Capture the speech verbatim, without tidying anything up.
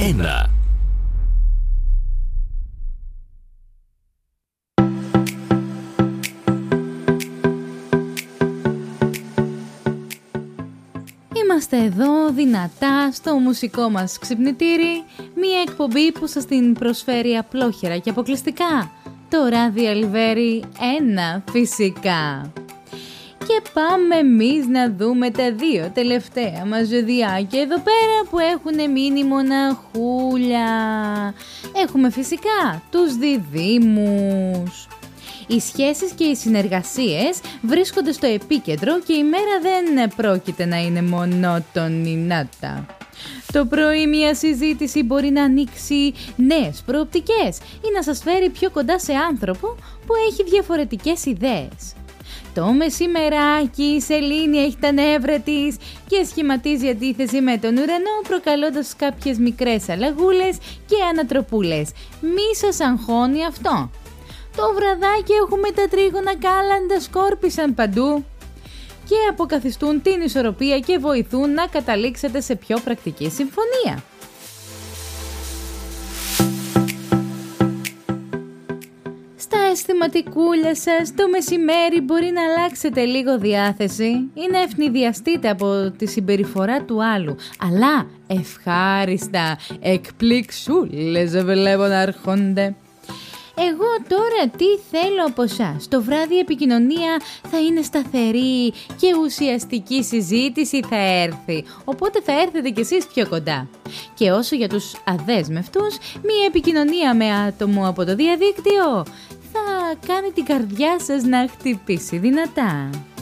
ένα. Είμαστε εδώ δυνατά στο μουσικό μας ξυπνητήρι, μία εκπομπή που σας την προσφέρει απλόχερα και αποκλειστικά το Ράδιο Αλιβέρι ένα φυσικά. Και πάμε εμείς να δούμε τα δύο τελευταία μας ζωδιάκια εδώ πέρα που έχουν μείνει μοναχούλια. Έχουμε φυσικά τους διδύμους. Οι σχέσεις και οι συνεργασίες βρίσκονται στο επίκεντρο και η μέρα δεν πρόκειται να είναι μονότονη νάτα. Το πρωί μια συζήτηση μπορεί να ανοίξει νέες προοπτικές ή να σας φέρει πιο κοντά σε άνθρωπο που έχει διαφορετικές ιδέες. Το μεσημεράκι η σελήνη έχει τα νεύρα της και σχηματίζει αντίθεση με τον ουρανό, προκαλώντας κάποιες μικρές αλλαγούλες και ανατροπούλες. Μη σας αγχώνει αυτό. Το βραδάκι έχουμε τα τρίγωνα κάλαντα σκόρπισαν παντού και αποκαθιστούν την ισορροπία και βοηθούν να καταλήξετε σε πιο πρακτική συμφωνία. Στα αισθηματικούλια σας το μεσημέρι μπορεί να αλλάξετε λίγο διάθεση ή να ευνηδιαστείτε από τη συμπεριφορά του άλλου, αλλά ευχάριστα εκπληξούλες βλέπω να έρχονται. Εγώ τώρα τι θέλω από εσάς? Το βράδυ η επικοινωνία θα είναι σταθερή και ουσιαστική συζήτηση θα έρθει, οπότε θα έρθετε κι εσείς πιο κοντά. Και όσο για τους αδέσμευτους, μία επικοινωνία με άτομο από το διαδίκτυο θα κάνει την καρδιά σας να χτυπήσει δυνατά.